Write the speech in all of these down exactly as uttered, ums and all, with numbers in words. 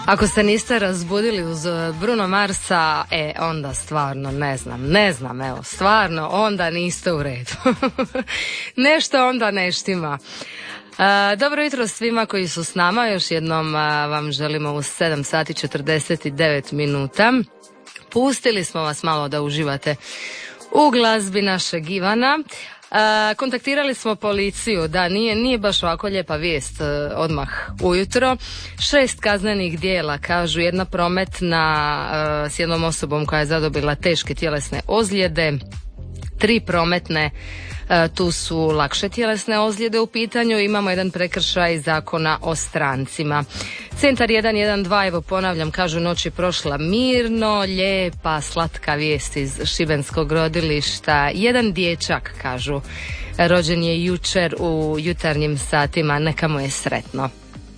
Ako se niste razbudili uz Bruno Marsa, e, onda stvarno ne znam, ne znam, evo, stvarno, onda niste u redu. Nešto onda ne štima. E, dobro jutro svima koji su s nama, još jednom a, vam želimo u sedam sati četrdeset devet minuta. Pustili smo vas malo da uživate u glazbi našeg Ivana. E, kontaktirali smo policiju, da nije, nije baš ovako lijepa vijest e, odmah ujutro. Šest kaznenih dijela, kažu, jedna prometna e, s jednom osobom koja je zadobila teške tjelesne ozljede, tri prometne, e, tu su lakše tjelesne ozljede u pitanju, imamo jedan prekršaj Zakona o strancima. Centar jedan jedan dva, evo ponavljam, kažu noć je prošla mirno, lijepa, slatka vijest iz šibenskog rodilišta. Jedan dječak, kažu, rođen je jučer u jutarnjim satima, neka mu je sretno.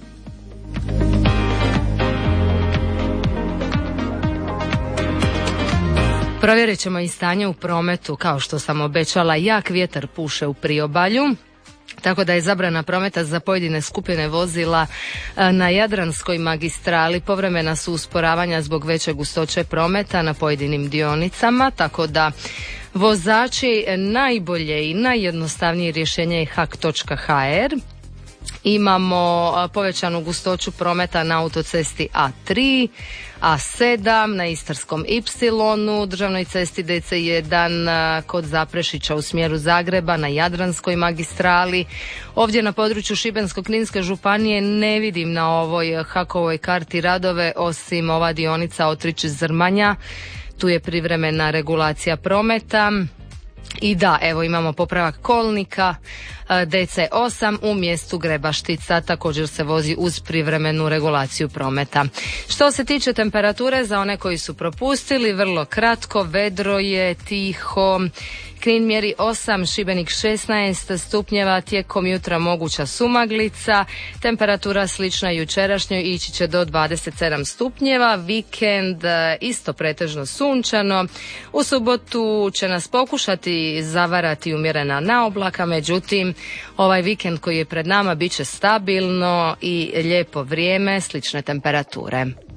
Provjerit ćemo i stanje u prometu, kao što sam obećala, jak vjetar puše u priobalju. Tako da je zabrana prometa za pojedine skupine vozila na Jadranskoj magistrali. Povremena su usporavanja zbog veće gustoće prometa na pojedinim dionicama, tako da vozači najbolje i najjednostavnije rješenje je hak točka ha er. Imamo povećanu gustoću prometa na autocesti A tri, A sedam, na Istarskom Y, državnoj cesti D C jedan kod Zaprešića u smjeru Zagreba, na Jadranskoj magistrali. Ovdje na području Šibensko-kninske županije ne vidim na ovoj hakovoj karti radove, osim ova dionica Otrić-Zrmanja. Tu je privremena regulacija prometa. I da, evo imamo popravak kolnika D C osam u mjestu Grebaštica, također se vozi uz privremenu regulaciju prometa. Što se tiče temperature, za one koji su propustili, vrlo kratko, vedro je, tiho. Knin mjeri osam, Šibenik šesnaest stupnjeva, tijekom jutra moguća sumaglica, temperatura slična jučerašnjoj, ići će do dvadeset sedam stupnjeva, vikend isto pretežno sunčano, u subotu će nas pokušati zavarati umjerena naoblaka, međutim ovaj vikend koji je pred nama bit će stabilno i lijepo vrijeme, slične temperature.